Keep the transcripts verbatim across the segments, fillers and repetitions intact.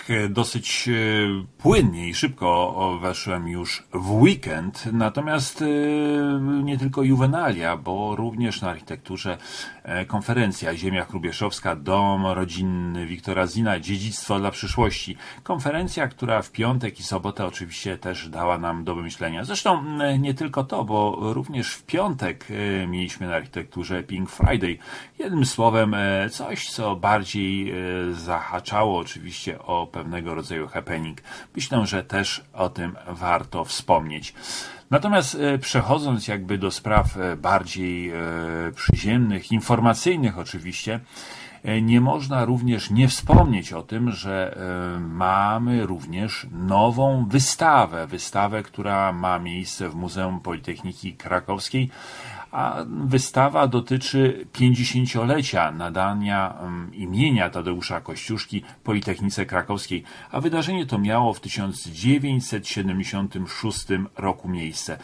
dosyć płynnie i szybko weszłem już w weekend, natomiast nie tylko juwenalia, bo również na architekturze konferencja Ziemia Hrubieszowska, dom rodzinny Wiktora Zina, dziedzictwo dla przyszłości. Konferencja, która w piątek i sobotę oczywiście też dała nam do myślenia. Zresztą nie tylko to, bo również w piątek mieliśmy na architekturze Pink Friday. Jednym słowem coś, co bardziej zahaczało oczywiście o pewnego rodzaju happening. Myślę, że też o tym warto wspomnieć. Natomiast przechodząc jakby do spraw bardziej przyziemnych, informacyjnych oczywiście, nie można również nie wspomnieć o tym, że mamy również nową wystawę. Wystawę, która ma miejsce w Muzeum Politechniki Krakowskiej, a wystawa dotyczy pięćdziesięciolecia nadania imienia Tadeusza Kościuszki Politechnice Krakowskiej, a wydarzenie to miało w tysiąc dziewięćset siedemdziesiątym szóstym roku miejsce.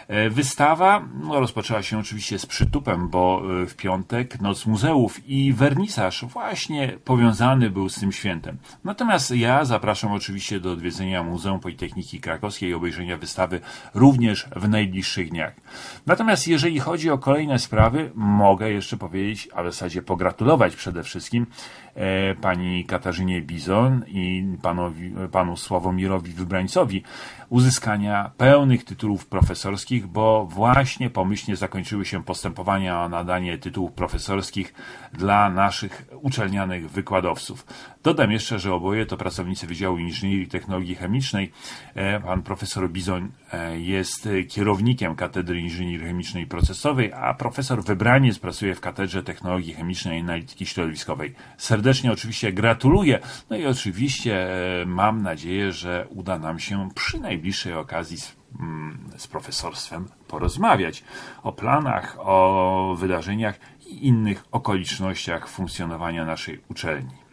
Wystawa no, rozpoczęła się oczywiście z przytupem, bo w piątek Noc Muzeów i wernisaż właśnie powiązany był z tym świętem. Natomiast ja zapraszam oczywiście do odwiedzenia Muzeum Politechniki Krakowskiej i obejrzenia wystawy również w najbliższych dniach. Natomiast jeżeli chodzi o kolejne sprawy, mogę jeszcze powiedzieć, a w zasadzie pogratulować przede wszystkim e, pani Katarzynie Bizon i panowi, panu Sławomirowi Wybrańcowi uzyskania pełnych tytułów profesorskich, bo właśnie pomyślnie zakończyły się postępowania o nadanie tytułów profesorskich dla naszych uczelnianych wykładowców. Dodam jeszcze, że oboje to pracownicy Wydziału Inżynierii i Technologii Chemicznej. Pan profesor Bizon jest kierownikiem Katedry Inżynierii Chemicznej i Procesowej, a profesor Wybraniec pracuje w Katedrze Technologii Chemicznej i Analityki Środowiskowej. Serdecznie oczywiście gratuluję, no i oczywiście mam nadzieję, że uda nam się przy najbliższej okazji z, z profesorstwem porozmawiać o planach, o wydarzeniach i innych okolicznościach funkcjonowania naszej uczelni.